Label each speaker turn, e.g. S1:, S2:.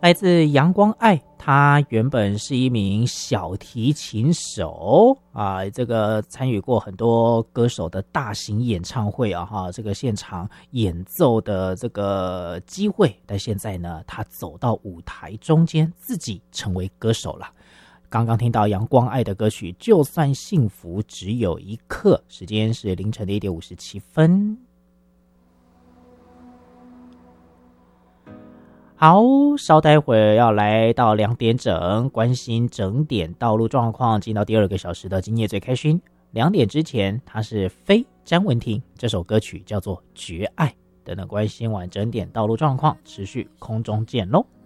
S1: 来自阳光爱，他原本是一名小提琴手啊，这个参与过很多歌手的大型演唱会啊，哈，这个现场演奏的这个机会，但现在呢，他走到舞台中间，自己成为歌手了。刚刚听到阳光爱的歌曲，就算幸福只有一刻，时间是凌晨的1点57分。好，稍待会儿要来到2点整，关心整点道路状况，进到第2个小时的今夜最开心。2点之前，它是非詹文婷，这首歌曲叫做《绝爱》。等等关心完整点道路状况，持续空中见喽。